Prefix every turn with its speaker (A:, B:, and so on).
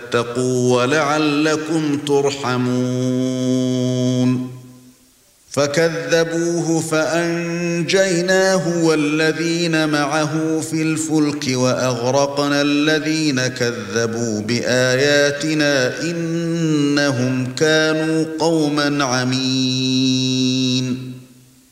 A: وتتقوا ولعلكم ترحمون فكذبوه فأنجيناه والذين معه في الفلك وأغرقنا الذين كذبوا بآياتنا إنهم كانوا قوما عمين